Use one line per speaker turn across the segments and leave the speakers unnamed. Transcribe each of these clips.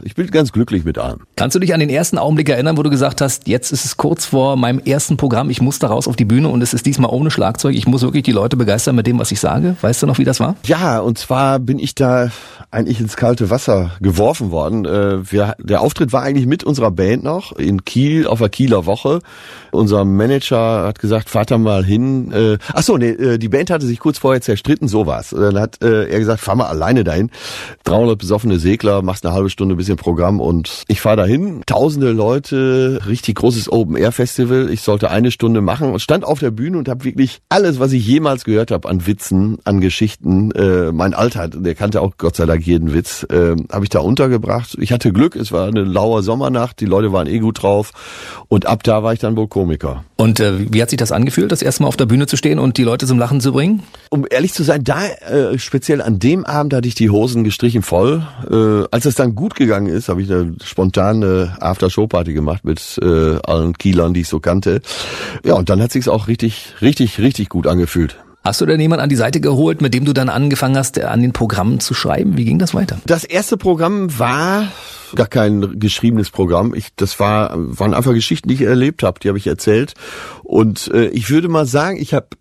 ich bin ganz glücklich mit allem.
Kannst du dich an den ersten Augenblick erinnern, wo du gesagt hast, jetzt ist es kurz vor meinem ersten Programm, ich muss da raus auf die Bühne und es ist diesmal ohne Schlagzeug, ich muss wirklich die Leute begeistern mit dem, was ich sage? Weißt du noch, wie das war?
Ja, und zwar bin ich da eigentlich ins kalte Wasser geworfen worden. Der Auftritt war eigentlich mit unserer Band noch in Kiel auf der Kieler Woche. Unser Manager hat gesagt, fahrt da mal hin. Die Band hatte sich kurz vorher zerstritten, so war's. Dann hat er gesagt, fahr mal alleine dahin. 300 besoffene Segler, machst eine halbe Stunde ein bisschen Programm und ich fahre dahin. Tausende Leute, richtig großes Open-Air-Festival. Ich sollte eine Stunde machen und stand auf der Bühne und habe wirklich alles, was ich jemals gehört habe an Witzen, an Geschichten. Mein Alter, der kannte auch Gott sei Dank jeden Witz, habe ich da untergebracht. Ich hatte Glück, es war eine laue Sommernacht, die Leute waren gut drauf und ab da war ich dann wohl Komiker.
Und wie hat sich das angefühlt, das erste Mal auf der Bühne zu stehen und die Leute zum Lachen zu bringen?
Um ehrlich zu sein, speziell an dem Abend hatte ich die Hosen gestrichen voll. Als es dann gut gegangen ist, habe ich eine spontane After-Show-Party gemacht mit allen Kielern, die ich so kannte. Ja, und dann hat sich's auch richtig gut angefühlt.
Hast du denn jemanden an die Seite geholt, mit dem du dann angefangen hast, an den Programmen zu schreiben? Wie ging das weiter?
Das erste Programm war gar kein geschriebenes Programm. Das waren einfach Geschichten, die ich erlebt habe, die habe ich erzählt. Und ich würde mal sagen, ich habe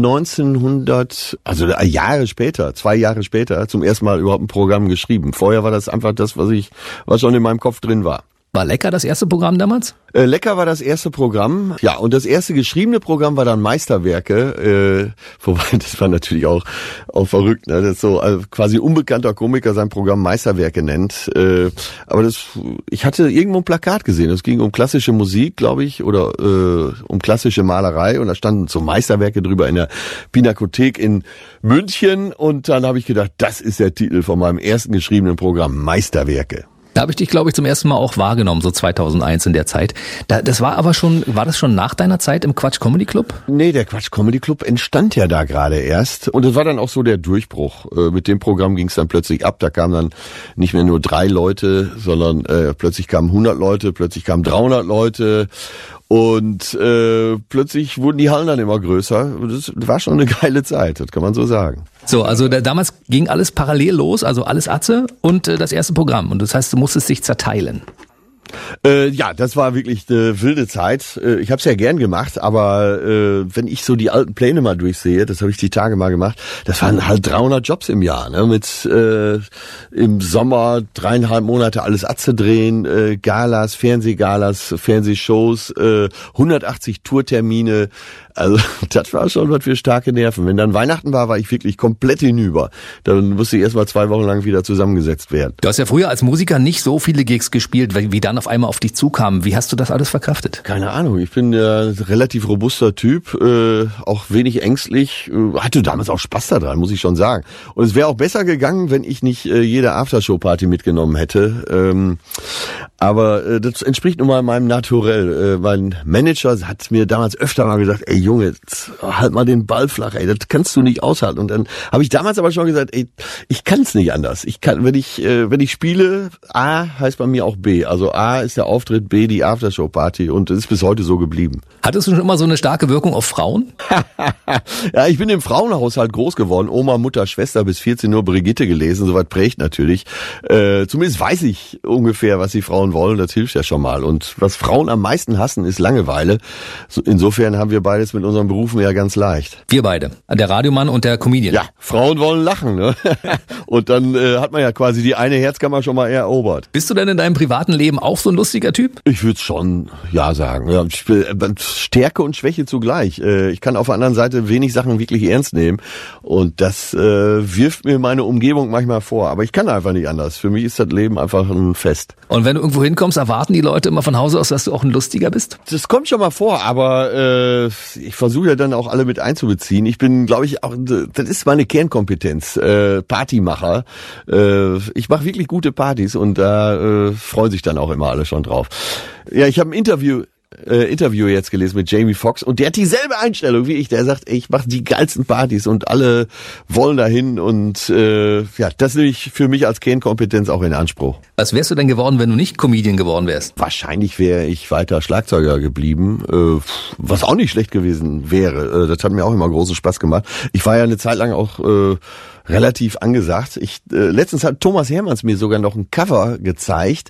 2 Jahre später, zum ersten Mal überhaupt ein Programm geschrieben. Vorher war das einfach das, was schon in meinem Kopf drin war.
War Lecker das erste Programm damals?
Lecker war das erste Programm, ja, und das erste geschriebene Programm war dann Meisterwerke, wobei das war natürlich auch verrückt, ne, das so quasi unbekannter Komiker sein Programm Meisterwerke nennt, aber ich hatte irgendwo ein Plakat gesehen, es ging um klassische Musik, glaube ich, oder um klassische Malerei und da standen so Meisterwerke drüber in der Pinakothek in München und dann habe ich gedacht, das ist der Titel von meinem ersten geschriebenen Programm, Meisterwerke.
Da habe ich dich, glaube ich, zum ersten Mal auch wahrgenommen, so 2001 in der Zeit. War das schon nach deiner Zeit im Quatsch Comedy Club?
Nee, der Quatsch Comedy Club entstand ja da gerade erst. Und es war dann auch so der Durchbruch. Mit dem Programm ging es dann plötzlich ab. Da kamen dann nicht mehr nur 3 Leute, sondern plötzlich kamen 100 Leute, plötzlich kamen 300 Leute. Und plötzlich wurden die Hallen dann immer größer. Das war schon eine geile Zeit, das kann man so sagen.
So, also damals ging alles parallel los, also alles Atze und das erste Programm. Und das heißt, du musstest dich zerteilen.
Ja, das war wirklich eine wilde Zeit. Ich habe es ja gern gemacht, aber wenn ich so die alten Pläne mal durchsehe, das habe ich die Tage mal gemacht, das waren halt 300 Jobs im Jahr, ne? Mit im Sommer 3,5 Monate alles Atze drehen, Galas, Fernsehgalas, Fernsehshows, 180 Tourtermine. Also das war schon was für starke Nerven. Wenn dann Weihnachten war ich wirklich komplett hinüber. Dann musste ich erst mal 2 Wochen lang wieder zusammengesetzt werden.
Du hast ja früher als Musiker nicht so viele Gigs gespielt, wie dann auf einmal auf dich zukamen. Wie hast du das alles verkraftet?
Keine Ahnung. Ich bin ja ein relativ robuster Typ, auch wenig ängstlich. Hatte damals auch Spaß daran, muss ich schon sagen. Und es wäre auch besser gegangen, wenn ich nicht jede Aftershow-Party mitgenommen hätte. Aber das entspricht nun mal meinem Naturell. Mein Manager hat mir damals öfter mal gesagt, ey Junge, halt mal den Ball flach, ey, das kannst du nicht aushalten. Und dann habe ich damals aber schon gesagt, ey, ich kann es nicht anders. Ich kann, wenn ich spiele, A heißt bei mir auch B. Also A ist der Auftritt, B die Aftershow-Party und das ist bis heute so geblieben.
Hattest du schon immer so eine starke Wirkung auf Frauen?
Ja, ich bin im Frauenhaushalt groß geworden. Oma, Mutter, Schwester, bis 14 Uhr Brigitte gelesen. Soweit prägt natürlich. Zumindest weiß ich ungefähr, was die Frauen wollen. Das hilft ja schon mal. Und was Frauen am meisten hassen, ist Langeweile. Insofern haben wir beides mit unseren Berufen ja ganz leicht.
Wir beide. Der Radiomann und der Comedian.
Ja, Frauen wollen lachen, ne? Und dann hat man ja quasi die eine Herzkammer schon mal erobert.
Bist du denn in deinem privaten Leben auch so ein lustiger Typ?
Ich würde schon ja sagen. Ja, Stärke und Schwäche zugleich. Ich kann auf der anderen Seite wenig Sachen wirklich ernst nehmen. Und das wirft mir meine Umgebung manchmal vor. Aber ich kann einfach nicht anders. Für mich ist das Leben einfach ein Fest.
Und wenn du irgendwo hinkommst, erwarten die Leute immer von Hause aus, dass du auch ein Lustiger bist?
Das kommt schon mal vor, aber ich versuche ja dann auch alle mit einzubeziehen. Ich bin, glaube ich, auch, das ist meine Kernkompetenz, Partymacher. Ich mache wirklich gute Partys und da freuen sich dann auch immer alle schon drauf. Ja, ich habe ein Interview jetzt gelesen mit Jamie Foxx und der hat dieselbe Einstellung wie ich. Der sagt, ey, ich mache die geilsten Partys und alle wollen dahin und ja, das nehme ich für mich als Kernkompetenz auch in Anspruch.
Was wärst du denn geworden, wenn du nicht Comedian geworden wärst?
Wahrscheinlich wäre ich weiter Schlagzeuger geblieben, was auch nicht schlecht gewesen wäre. Das hat mir auch immer großen Spaß gemacht. Ich war ja eine Zeit lang auch relativ angesagt. Letztens hat Thomas Hermanns mir sogar noch ein Cover gezeigt